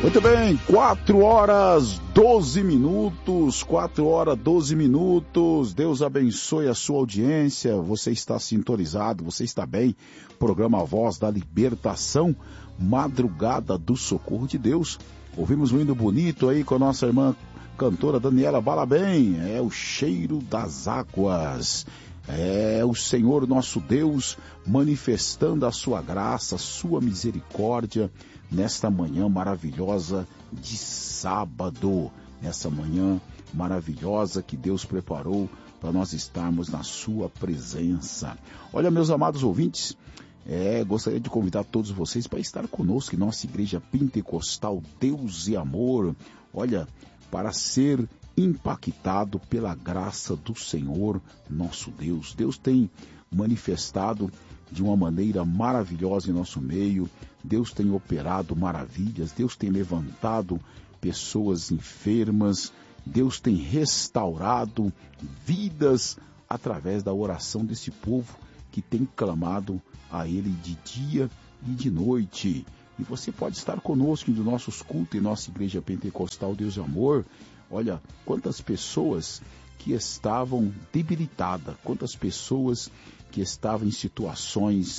Muito bem, 4 horas 12 minutos, 4 horas 12 minutos. Deus abençoe a sua audiência. Você está sintonizado, você está bem. Programa Voz da Libertação, Madrugada do Socorro de Deus. Ouvimos um hino bonito aí com a nossa irmã cantora Daniela Balabem. É o cheiro das águas. É o Senhor nosso Deus manifestando a sua graça, a sua misericórdia nesta manhã maravilhosa de sábado, nessa manhã maravilhosa que Deus preparou para nós estarmos na sua presença. Olha, meus amados ouvintes, gostaria de convidar todos vocês para estar conosco em nossa igreja pentecostal Deus e Amor. Olha, para ser impactado pela graça do Senhor nosso Deus. Deus tem manifestado de uma maneira maravilhosa em nosso meio. Deus tem operado maravilhas. Deus tem levantado pessoas enfermas. Deus tem restaurado vidas através da oração desse povo que tem clamado a Ele de dia e de noite. E você pode estar conosco nos nossos cultos em nossa igreja pentecostal Deus e Amor. Olha, quantas pessoas que estavam debilitadas, quantas pessoas que estavam em situações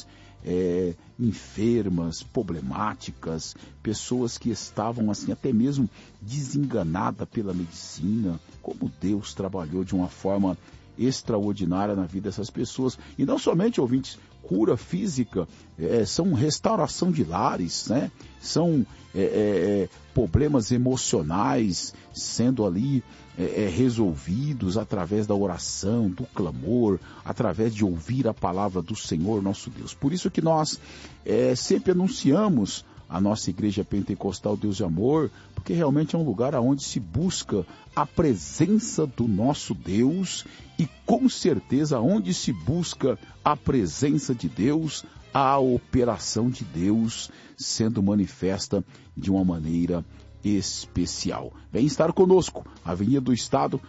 enfermas, problemáticas, pessoas que estavam assim até mesmo desenganadas pela medicina. Como Deus trabalhou de uma forma extraordinária na vida dessas pessoas. E não somente, ouvintes, cura física, são restauração de lares, né? São problemas emocionais sendo ali resolvidos através da oração, do clamor, através de ouvir a palavra do Senhor nosso Deus. Por isso que nós sempre anunciamos a nossa igreja pentecostal Deus e Amor, porque realmente é um lugar onde se busca a presença do nosso Deus e com certeza onde se busca a presença de Deus, a operação de Deus sendo manifesta de uma maneira especial. Vem estar conosco, Avenida do Estado,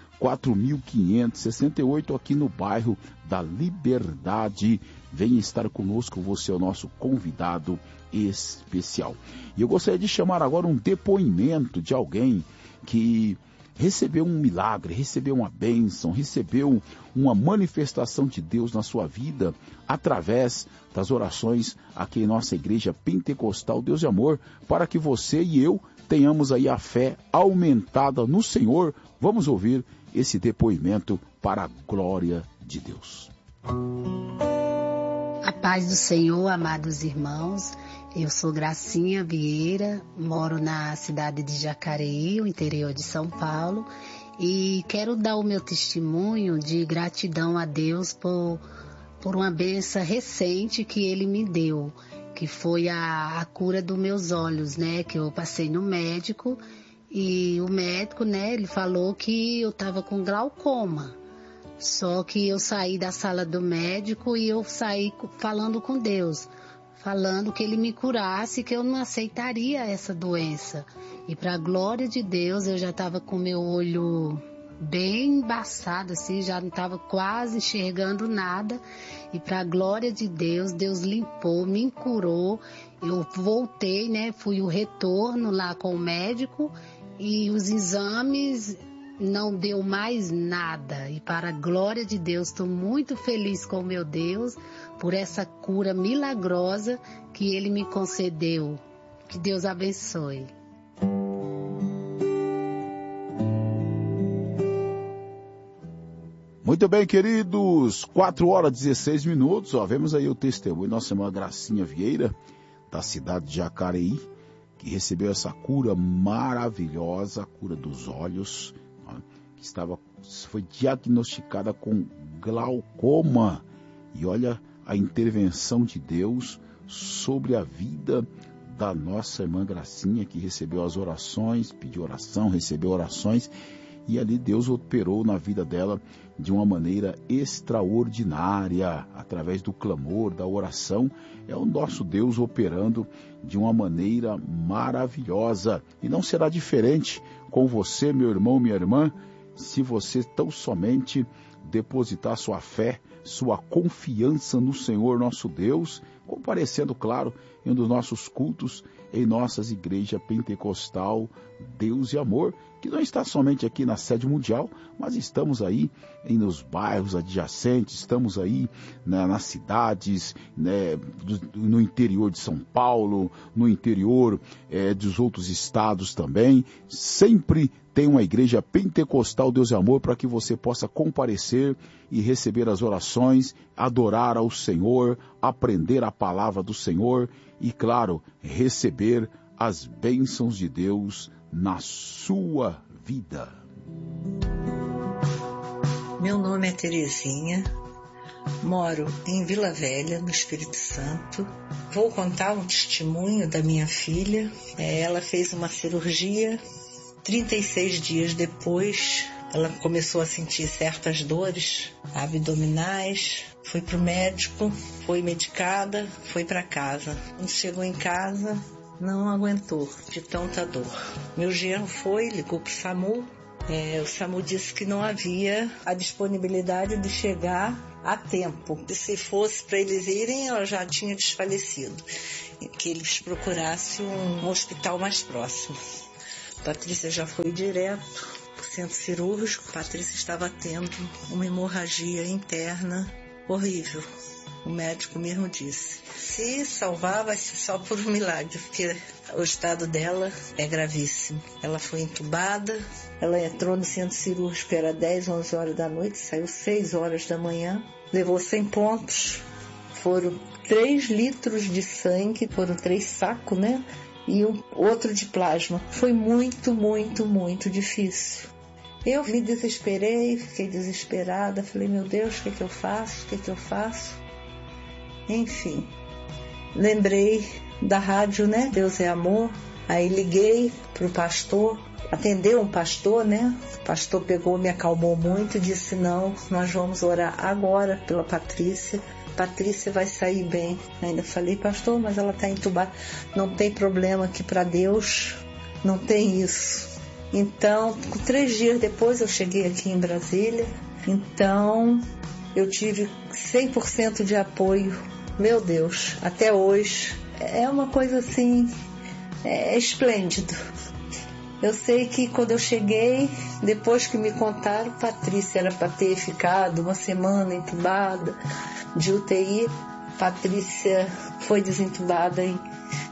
4.568, aqui no bairro da Liberdade. Vem estar conosco, você é o nosso convidado especial. E eu gostaria de chamar agora um depoimento de alguém que recebeu um milagre, recebeu uma bênção, recebeu uma manifestação de Deus na sua vida através das orações aqui em nossa igreja pentecostal Deus e Amor, para que você e eu tenhamos aí a fé aumentada no Senhor. Vamos ouvir esse depoimento para a glória de Deus. A paz do Senhor, amados irmãos. Eu sou Gracinha Vieira, moro na cidade de Jacareí, o interior de São Paulo, e quero dar o meu testemunho de gratidão a Deus por uma bênção recente que Ele me deu, que foi a cura dos meus olhos, né? Que eu passei no médico e o médico, né? Ele falou que eu estava com glaucoma. Só que eu saí da sala do médico e eu saí falando com Deus, falando que Ele me curasse, que eu não aceitaria essa doença. E para a glória de Deus, eu já estava com meu olho bem embaçado, assim, já não estava quase enxergando nada. E para a glória de Deus, Deus limpou, me curou. Eu voltei, né? Fui o retorno lá com o médico e os exames não deu mais nada. E para a glória de Deus, estou muito feliz com o meu Deus por essa cura milagrosa que Ele me concedeu. Que Deus abençoe. Muito bem, queridos, 4 horas e 16 minutos, vemos aí o testemunho, nossa irmã Gracinha Vieira, da cidade de Jacareí, que recebeu essa cura maravilhosa, a cura dos olhos, que foi diagnosticada com glaucoma. E olha a intervenção de Deus sobre a vida da nossa irmã Gracinha, que recebeu as orações, pediu oração, recebeu orações, e ali Deus operou na vida dela de uma maneira extraordinária, através do clamor, da oração. É o nosso Deus operando de uma maneira maravilhosa. E não será diferente com você, meu irmão, minha irmã, se você tão somente depositar sua fé, sua confiança no Senhor nosso Deus, comparecendo, claro, em um dos nossos cultos em nossas igrejas pentecostal Deus e Amor, que não está somente aqui na sede mundial, mas estamos aí nos bairros adjacentes, estamos aí nas cidades, né, no interior de São Paulo, no interior dos outros estados também. Sempre tem uma igreja pentecostal Deus e Amor para que você possa comparecer e receber as orações, adorar ao Senhor, aprender a palavra do Senhor e, claro, receber as bênçãos de Deus na sua vida. Meu nome é Terezinha, moro em Vila Velha, no Espírito Santo. Vou contar um testemunho da minha filha. Ela fez uma cirurgia, 36 dias depois ela começou a sentir certas dores abdominais, foi para o médico, foi medicada, foi para casa. Quando chegou em casa, não aguentou de tanta dor. Meu genro ligou para o SAMU. O SAMU disse que não havia a disponibilidade de chegar a tempo. Se fosse para eles irem, ela já tinha desfalecido. Que eles procurassem um hospital mais próximo. Patrícia já foi direto para o centro cirúrgico. Patrícia estava tendo uma hemorragia interna horrível. O médico mesmo disse, se salvar vai ser só por um milagre, porque o estado dela é gravíssimo. Ela foi entubada, ela entrou no centro cirúrgico, era 10, 11 horas da noite, saiu 6 horas da manhã, levou 100 pontos, foram 3 litros de sangue, foram 3 sacos, né? E outro de plasma. Foi muito, muito, muito difícil. Eu me desesperei, fiquei desesperada, falei, meu Deus, o que eu faço? O que eu faço? Enfim, lembrei da rádio, né? Deus é Amor. Aí liguei pro pastor, atendeu um pastor, né? O pastor pegou, me acalmou muito e disse, não, nós vamos orar agora pela Patrícia. Patrícia vai sair bem. Ainda falei, pastor, mas ela está entubada. Não tem problema, que para Deus não tem isso. Então, 3 dias depois eu cheguei aqui em Brasília. Então, eu tive 100% de apoio. Meu Deus, até hoje. É uma coisa assim, esplêndido. Eu sei que quando eu cheguei, depois que me contaram, Patrícia era para ter ficado 1 semana entubada de UTI. Patrícia foi desentubada em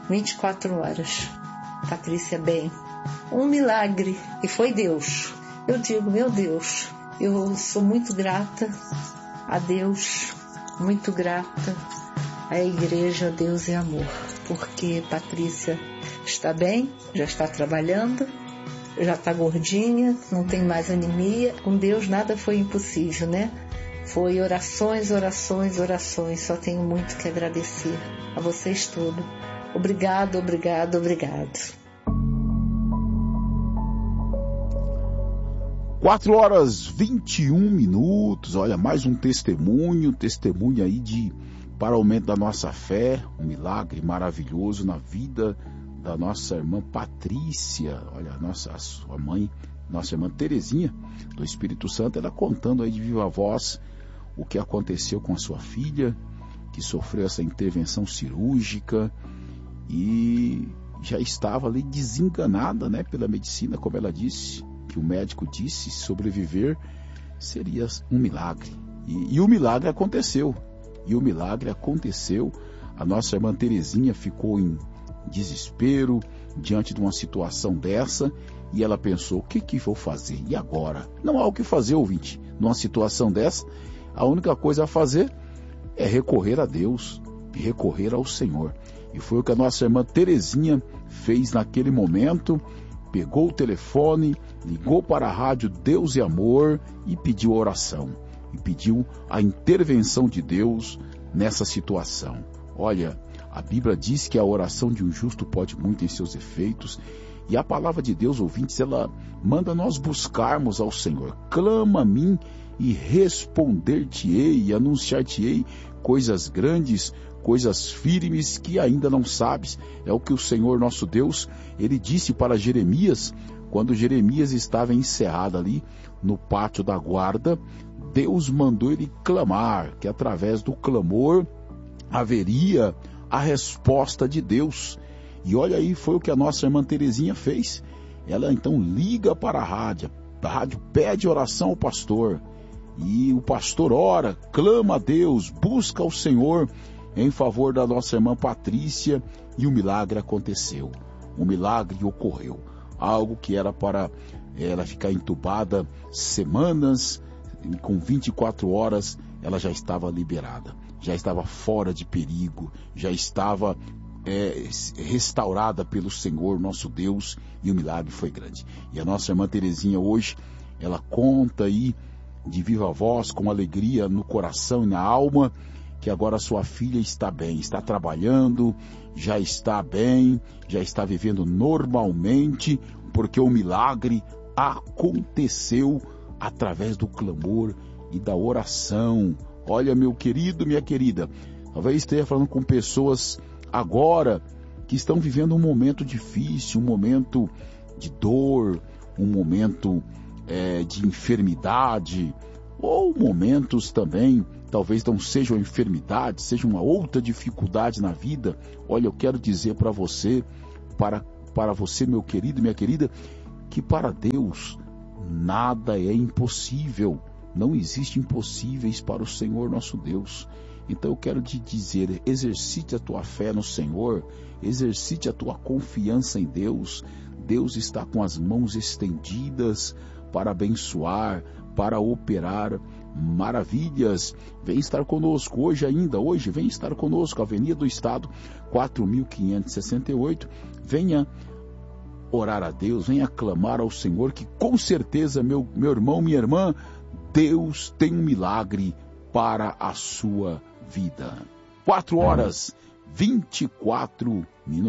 24 horas. Patrícia bem. Um milagre. E foi Deus. Eu digo, meu Deus, eu sou muito grata a Deus, muito grata à igreja Deus e Amor, porque Patrícia está bem, já está trabalhando, já está gordinha, não tem mais anemia. Com Deus nada foi impossível, né? Foi orações, orações, orações. Só tenho muito que agradecer a vocês todos. Obrigado, obrigado, obrigado. 4h21. Olha, mais um testemunho aí para aumento da nossa fé, um milagre maravilhoso na vida da nossa irmã Patrícia. Olha, a sua mãe, nossa irmã Terezinha, do Espírito Santo, ela contando aí de viva voz o que aconteceu com a sua filha, que sofreu essa intervenção cirúrgica e já estava ali desenganada, né, pela medicina, como ela disse, que o médico disse, sobreviver seria um milagre. E o milagre aconteceu. A nossa irmã Terezinha ficou em desespero diante de uma situação dessa e ela pensou, o que vou fazer? E agora? Não há o que fazer, ouvinte. Numa situação dessa, a única coisa a fazer é recorrer a Deus, recorrer ao Senhor. E foi o que a nossa irmã Terezinha fez naquele momento. Pegou o telefone, ligou para a rádio Deus e Amor e pediu oração. E pediu a intervenção de Deus nessa situação. Olha, a Bíblia diz que a oração de um justo pode muito em seus efeitos. E a palavra de Deus, ouvintes, ela manda nós buscarmos ao Senhor. Clama a mim e responder-te-ei e anunciar-te-ei coisas grandes, coisas firmes que ainda não sabes. É o que o Senhor nosso Deus, ele disse para Jeremias, quando Jeremias estava encerrado ali no pátio da guarda. Deus mandou ele clamar, que através do clamor haveria a resposta de Deus. E olha aí, foi o que a nossa irmã Terezinha fez. Ela então liga para a rádio pede oração ao pastor, e o pastor ora, clama a Deus, busca o Senhor em favor da nossa irmã Patrícia, e o milagre aconteceu. O milagre ocorreu. Algo que era para ela ficar entubada semanas, com 24 horas ela já estava liberada, já estava fora de perigo, já estava restaurada pelo Senhor nosso Deus, e o milagre foi grande. E a nossa irmã Terezinha hoje, ela conta aí de viva voz, com alegria no coração e na alma, que agora sua filha está bem, está trabalhando, já está bem, já está vivendo normalmente, porque o milagre aconteceu através do clamor e da oração. Olha, meu querido, minha querida, talvez esteja falando com pessoas agora que estão vivendo um momento difícil, um momento de dor, um momento de enfermidade, ou momentos também, talvez não sejam enfermidade, seja uma outra dificuldade na vida. Olha, eu quero dizer para você, para você, meu querido, minha querida, que para Deus nada é impossível. Não existe impossíveis para o Senhor nosso Deus. Então eu quero te dizer, exercite a tua fé no Senhor, exercite a tua confiança em Deus. Deus está com as mãos estendidas para abençoar, para operar maravilhas. Vem estar conosco hoje ainda, vem estar conosco, Avenida do Estado, 4.568. Venha orar a Deus, venha clamar ao Senhor, que com certeza, meu irmão, minha irmã, Deus tem um milagre para a sua vida. 4h24.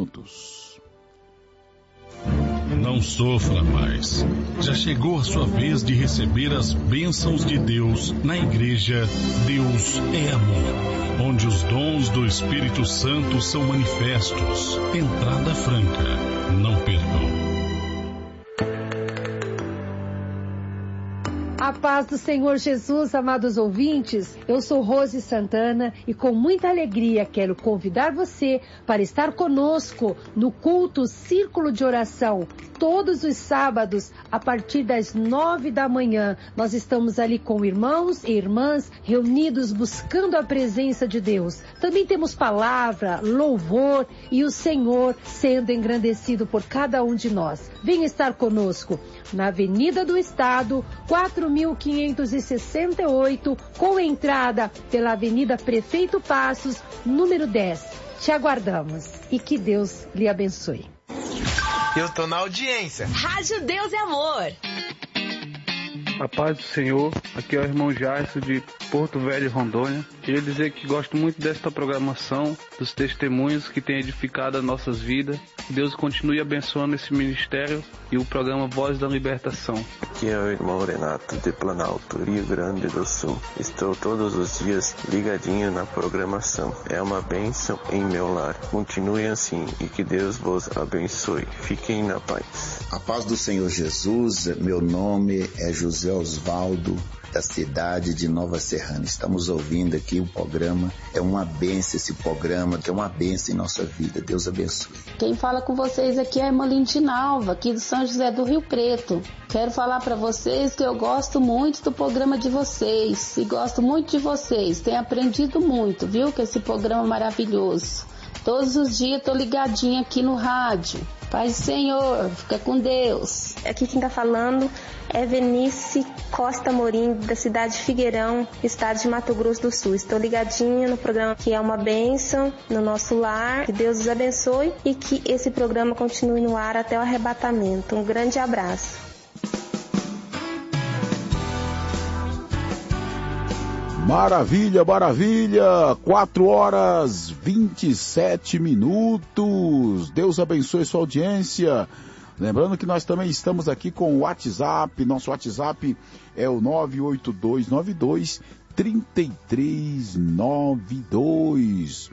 Não sofra mais. Já chegou a sua vez de receber as bênçãos de Deus na igreja Deus é Amor, onde os dons do Espírito Santo são manifestos. Entrada franca. Não percam. A paz do Senhor Jesus, amados ouvintes, eu sou Rose Santana e com muita alegria quero convidar você para estar conosco no culto Círculo de Oração, todos os sábados, a partir das 9 da manhã. Nós estamos ali com irmãos e irmãs reunidos buscando a presença de Deus. Também temos palavra, louvor e o Senhor sendo engrandecido por cada um de nós. Venha estar conosco na Avenida do Estado, 4.568, com entrada pela Avenida Prefeito Passos, número 10. Te aguardamos e que Deus lhe abençoe. Eu tô na audiência. Rádio Deus é Amor. A paz do Senhor, aqui é o irmão Jairson de Porto Velho, Rondônia. Queria dizer que gosto muito desta programação, dos testemunhos que tem edificado as nossas vidas. Que Deus continue abençoando esse ministério e o programa Voz da Libertação. Aqui é o irmão Renato de Planalto, Rio Grande do Sul. Estou todos os dias ligadinho na programação. É uma bênção em meu lar. Continue assim e que Deus vos abençoe. Fiquem na paz. A paz do Senhor Jesus, meu nome é José Osvaldo, da cidade de Nova Serrana. Estamos ouvindo aqui o programa, é uma bênção esse programa, que é uma bênção em nossa vida. Deus abençoe. Quem fala com vocês aqui é a irmã Lindinalva, aqui do São José do Rio Preto. Quero falar para vocês que eu gosto muito do programa de vocês e gosto muito de vocês. Tenho aprendido muito, viu, com esse programa maravilhoso. Todos os dias tô ligadinha aqui no rádio. Paz do Senhor, fica com Deus. Aqui quem tá falando é Venice Costa Morim, da cidade de Figueirão, estado de Mato Grosso do Sul. Estou ligadinha no programa que é uma bênção no nosso lar. Que Deus os abençoe e que esse programa continue no ar até o arrebatamento. Um grande abraço. Maravilha, maravilha, 4h27. Deus abençoe sua audiência. Lembrando que nós também estamos aqui com o WhatsApp. Nosso WhatsApp é o 98292-3392.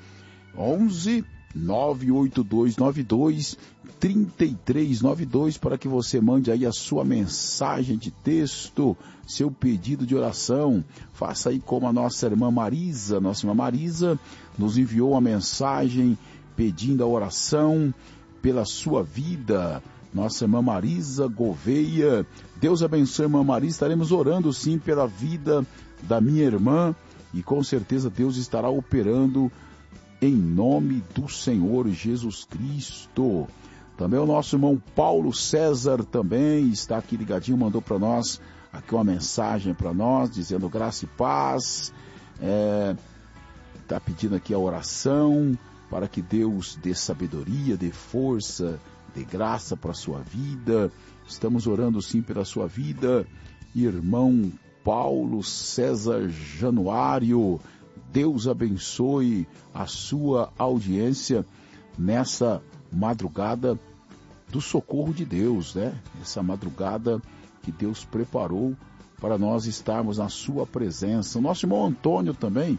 11-98292-3392, para que você mande aí a sua mensagem de texto, seu pedido de oração. Faça aí como a nossa irmã Marisa. Nossa irmã Marisa nos enviou uma mensagem pedindo a oração pela sua vida. Nossa irmã Marisa Gouveia, Deus abençoe a irmã Marisa, estaremos orando sim pela vida da minha irmã e com certeza Deus estará operando em nome do Senhor Jesus Cristo. Também o nosso irmão Paulo César também está aqui ligadinho, mandou para nós aqui uma mensagem para nós, dizendo graça e paz, está pedindo aqui a oração para que Deus dê sabedoria, dê força, dê graça para a sua vida. Estamos orando sim pela sua vida, irmão Paulo César Januário. Deus abençoe a sua audiência nessa madrugada do socorro de Deus, né? Essa madrugada que Deus preparou para nós estarmos na sua presença. O nosso irmão Antônio também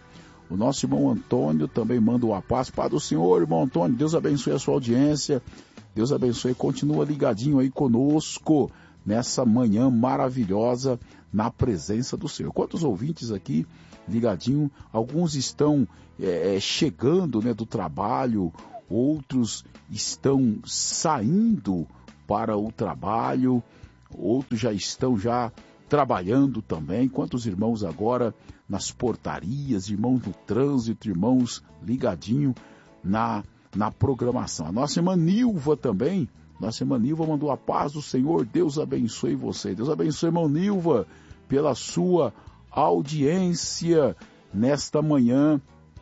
manda uma paz. Paz do Senhor, irmão Antônio, Deus abençoe a sua audiência, Deus abençoe, continua ligadinho aí conosco nessa manhã maravilhosa na presença do Senhor. Quantos ouvintes aqui ligadinho, alguns estão chegando, né, do trabalho, outros estão saindo para o trabalho, outros já estão trabalhando também. Quantos irmãos agora nas portarias, irmãos no trânsito, irmãos ligadinho na programação. A nossa irmã Nilva também, mandou a paz do Senhor, Deus abençoe você. Deus abençoe, irmã Nilva, pela sua audiência nesta manhã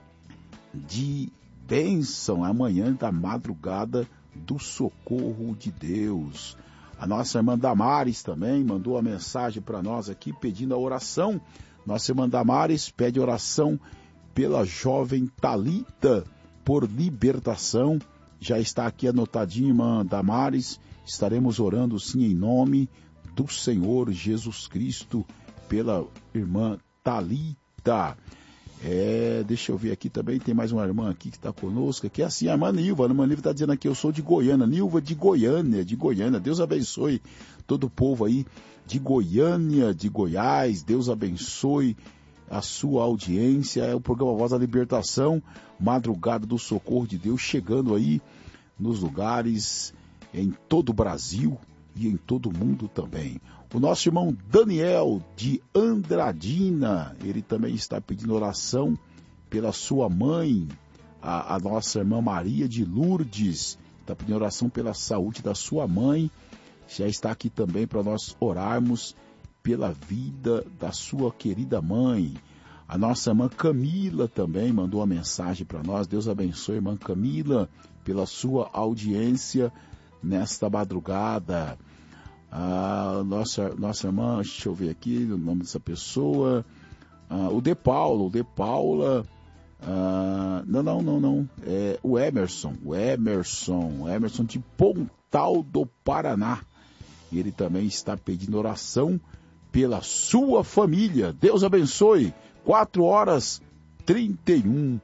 de bênção, amanhã da madrugada do socorro de Deus. A nossa irmã Damares também mandou a mensagem para nós aqui pedindo a oração. Nossa irmã Damares pede oração pela jovem Thalita por libertação. Já está aqui anotadinho, irmã Damares. Estaremos orando sim em nome do Senhor Jesus Cristo pela irmã Thalita. Deixa eu ver aqui também, tem mais uma irmã aqui que está conosco, que é assim, a irmã Nilva está dizendo aqui, eu sou de Goiânia, Nilva de Goiânia, Deus abençoe todo o povo aí de Goiânia, de Goiás, Deus abençoe a sua audiência, é o programa Voz da Libertação, madrugada do socorro de Deus, chegando aí nos lugares em todo o Brasil e em todo o mundo também. O nosso irmão Daniel de Andradina, ele também está pedindo oração pela sua mãe, a nossa irmã Maria de Lourdes, está pedindo oração pela saúde da sua mãe, já está aqui também para nós orarmos pela vida da sua querida mãe. A nossa irmã Camila também mandou uma mensagem para nós, Deus abençoe, irmã Camila, pela sua audiência nesta madrugada. Nossa irmã, deixa eu ver aqui o nome dessa pessoa, o De Paula, não, é o Emerson de Pontal do Paraná, e ele também está pedindo oração pela sua família. Deus abençoe. 4h31.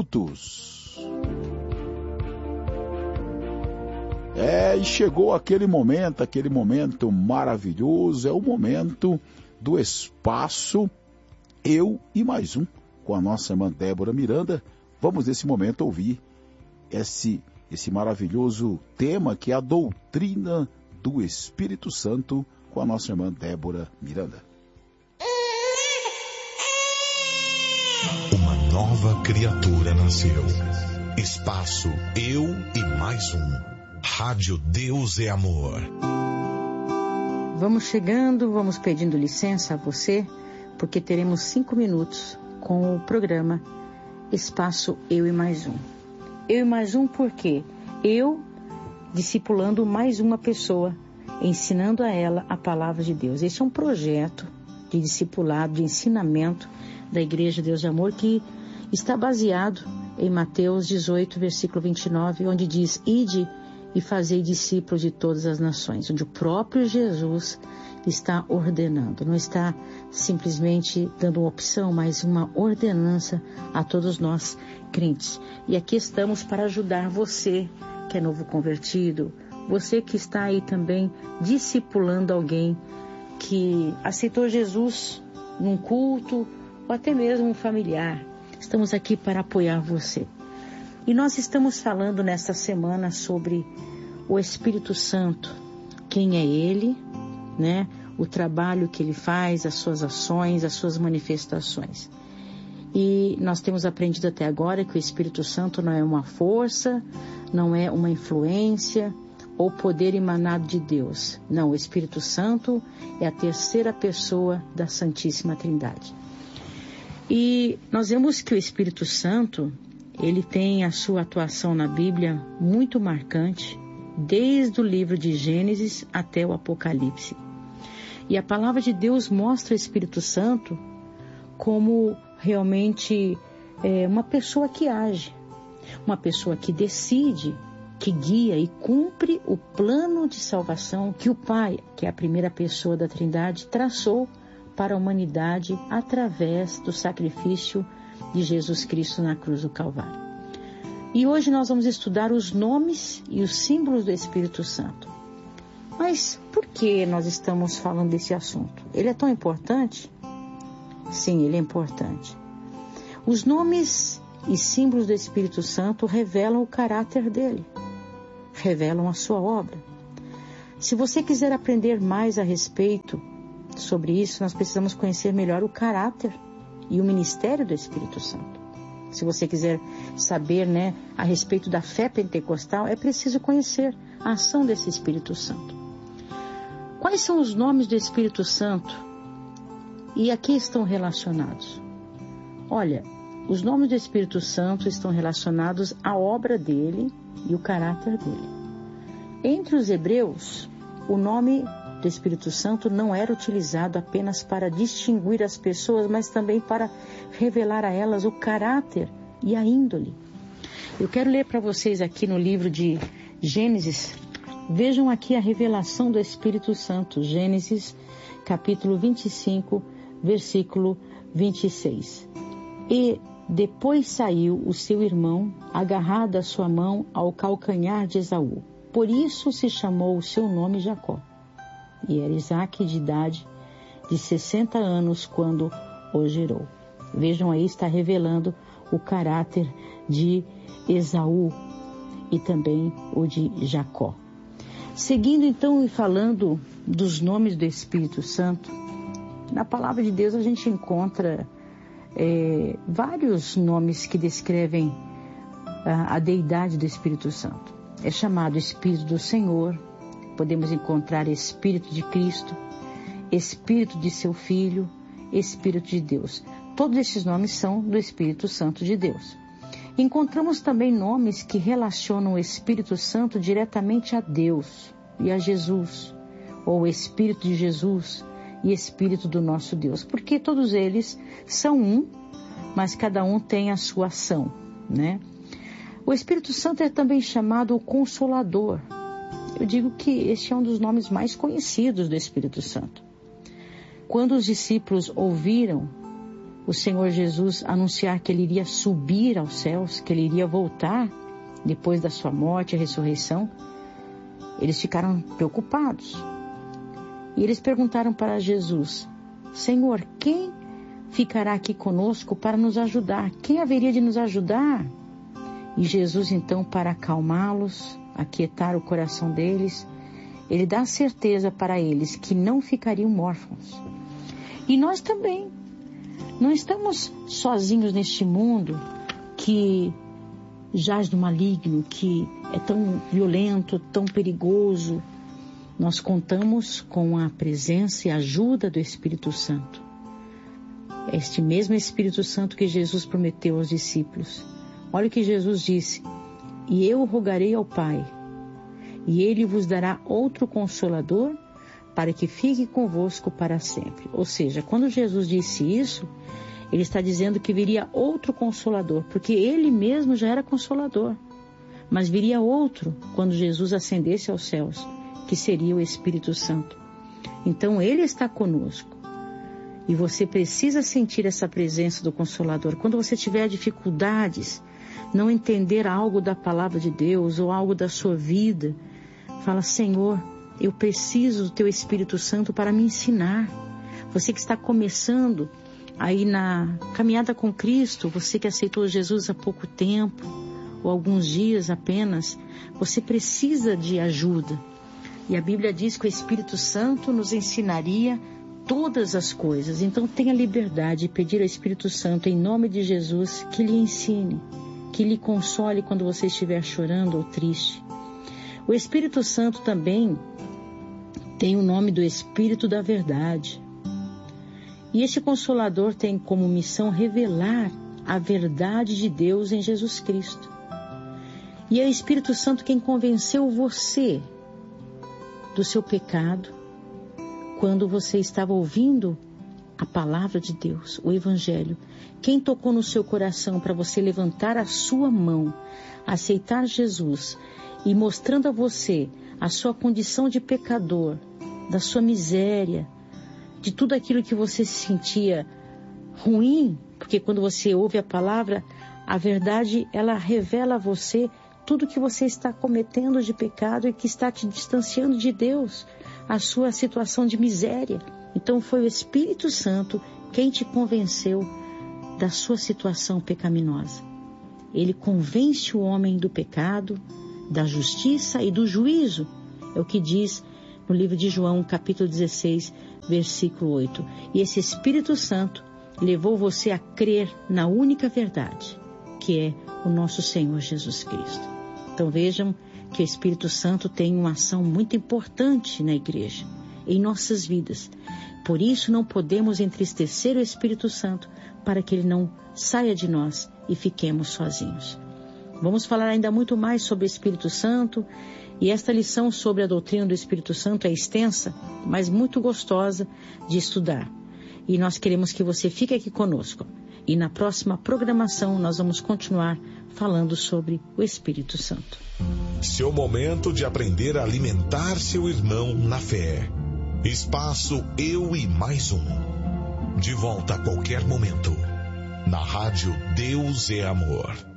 E chegou aquele momento maravilhoso, é o momento do espaço Eu e Mais Um, com a nossa irmã Débora Miranda. Vamos nesse momento ouvir esse maravilhoso tema que é a doutrina do Espírito Santo, com a nossa irmã Débora Miranda. Uma nova criatura nasceu. Espaço Eu e Mais Um. Rádio Deus é Amor. Vamos chegando, vamos pedindo licença a você, porque teremos 5 minutos com o programa Espaço Eu e Mais Um. Eu e Mais Um porque eu discipulando mais uma pessoa, ensinando a ela a palavra de Deus. Esse é um projeto de discipulado, de ensinamento da Igreja Deus de Amor, que está baseado em Mateus 18, versículo 29, onde diz: Ide e fazei discípulos de todas as nações, onde o próprio Jesus está ordenando, não está simplesmente dando uma opção, mas uma ordenança a todos nós crentes. E aqui estamos para ajudar você que é novo convertido, você que está aí também discipulando alguém que aceitou Jesus num culto ou até mesmo um familiar. Estamos aqui para apoiar você. E nós estamos falando nesta semana sobre o Espírito Santo, quem é Ele, né? O trabalho que Ele faz, as suas ações, as suas manifestações. E nós temos aprendido até agora que o Espírito Santo não é uma força, não é uma influência ou poder emanado de Deus. Não, o Espírito Santo é a terceira pessoa da Santíssima Trindade. E nós vemos que o Espírito Santo, ele tem a sua atuação na Bíblia muito marcante, desde o livro de Gênesis até o Apocalipse. E a palavra de Deus mostra o Espírito Santo como realmente uma pessoa que age, uma pessoa que decide, que guia e cumpre o plano de salvação que o Pai, que é a primeira pessoa da Trindade, traçou para a humanidade através do sacrifício de Jesus Cristo na cruz do Calvário. E hoje nós vamos estudar os nomes e os símbolos do Espírito Santo. Mas por que nós estamos falando desse assunto? Ele é tão importante? Sim, ele é importante. Os nomes e símbolos do Espírito Santo revelam o caráter dele, revelam a sua obra. Se você quiser aprender mais a respeito sobre isso, nós precisamos conhecer melhor o caráter e o ministério do Espírito Santo. Se você quiser saber, a respeito da fé pentecostal, é preciso conhecer a ação desse Espírito Santo. Quais são os nomes do Espírito Santo e a que estão relacionados? Olha, os nomes do Espírito Santo estão relacionados à obra dele e o caráter dele. Entre os hebreus, o nome do Espírito Santo não era utilizado apenas para distinguir as pessoas, mas também para revelar a elas o caráter e a índole. Eu quero ler para vocês aqui no livro de Gênesis. Vejam aqui a revelação do Espírito Santo. Gênesis, capítulo 25, versículo 26. E depois saiu o seu irmão, agarrado a sua mão ao calcanhar de Esaú. Por isso se chamou o seu nome Jacó. E era Isaque de idade de 60 anos quando o gerou. Vejam aí, está revelando o caráter de Esaú e também o de Jacó. Seguindo então e falando dos nomes do Espírito Santo, na palavra de Deus a gente encontra vários nomes que descrevem a deidade do Espírito Santo. É chamado Espírito do Senhor, podemos encontrar Espírito de Cristo, Espírito de seu Filho, Espírito de Deus. Todos esses nomes são do Espírito Santo de Deus. Encontramos também nomes que relacionam o Espírito Santo diretamente a Deus e a Jesus, ou Espírito de Jesus e Espírito do nosso Deus, porque todos eles são um, mas cada um tem a sua ação, O Espírito Santo é também chamado o Consolador. Eu digo que este é um dos nomes mais conhecidos do Espírito Santo. Quando os discípulos ouviram o Senhor Jesus anunciar que ele iria subir aos céus, que ele iria voltar depois da sua morte e ressurreição, eles ficaram preocupados. E eles perguntaram para Jesus: Senhor, quem ficará aqui conosco para nos ajudar? Quem haveria de nos ajudar? E Jesus, então, para acalmá-los, aquietar o coração deles, ele dá certeza para eles que não ficariam órfãos. E nós também não estamos sozinhos neste mundo que jaz no maligno, que é tão violento, tão perigoso. Nós contamos com a presença e ajuda do Espírito Santo. Este mesmo Espírito Santo que Jesus prometeu aos discípulos. Olha o que Jesus disse: e eu rogarei ao Pai, e Ele vos dará outro Consolador, para que fique convosco para sempre. Ou seja, quando Jesus disse isso, Ele está dizendo que viria outro Consolador, porque Ele mesmo já era Consolador. Mas viria outro quando Jesus ascendesse aos céus, que seria o Espírito Santo. Então Ele está conosco. E você precisa sentir essa presença do Consolador. Quando você tiver dificuldades, não entender algo da palavra de Deus ou algo da sua vida, fala: Senhor, eu preciso do Teu Espírito Santo para me ensinar. Você que está começando aí na caminhada com Cristo, você que aceitou Jesus há pouco tempo, ou alguns dias apenas, você precisa de ajuda. E a Bíblia diz que o Espírito Santo nos ensinaria todas as coisas. Então tenha liberdade de pedir ao Espírito Santo, em nome de Jesus, que lhe ensine, que lhe console quando você estiver chorando ou triste. O Espírito Santo também tem o nome do Espírito da Verdade. E este Consolador tem como missão revelar a verdade de Deus em Jesus Cristo. E é o Espírito Santo quem convenceu você do seu pecado quando você estava ouvindo a palavra de Deus, o Evangelho. Quem tocou no seu coração para você levantar a sua mão, aceitar Jesus e mostrando a você a sua condição de pecador, da sua miséria, de tudo aquilo que você se sentia ruim, porque quando você ouve a palavra, a verdade, ela revela a você tudo que você está cometendo de pecado e que está te distanciando de Deus, a sua situação de miséria. Então foi o Espírito Santo quem te convenceu da sua situação pecaminosa. Ele convence o homem do pecado, da justiça e do juízo. É o que diz no livro de João, capítulo 16, versículo 8. E esse Espírito Santo levou você a crer na única verdade, que é o nosso Senhor Jesus Cristo. Então vejam que o Espírito Santo tem uma ação muito importante na igreja, em nossas vidas. Por isso não podemos entristecer o Espírito Santo para que ele não saia de nós e fiquemos sozinhos. Vamos falar ainda muito mais sobre o Espírito Santo, e esta lição sobre a doutrina do Espírito Santo é extensa, mas muito gostosa de estudar. E nós queremos que você fique aqui conosco. E na próxima programação nós vamos continuar falando sobre o Espírito Santo. Seu momento de aprender a alimentar seu irmão na fé. Espaço Eu e Mais Um. De volta a qualquer momento. Na rádio Deus é Amor.